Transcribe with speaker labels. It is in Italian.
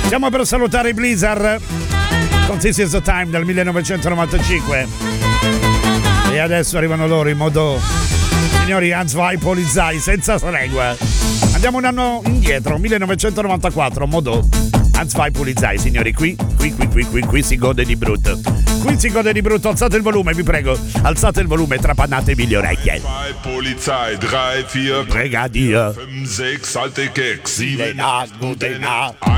Speaker 1: Stiamo per salutare i Blizzard con This Is The Time del 1995 e adesso arrivano loro in modo, signori, Hans vai Polizei senza tregua. Andiamo un anno indietro, 1994, modo Hans vai Polizei, signori, qui si gode di brutto. Qui si gode di brutto, alzate il volume, vi prego. Alzate il volume, trapanatevi le orecchie.
Speaker 2: Polizei, 3, 4,
Speaker 1: Brigadier,
Speaker 2: 5, 6, alte Keks, 7,
Speaker 1: gute Nacht.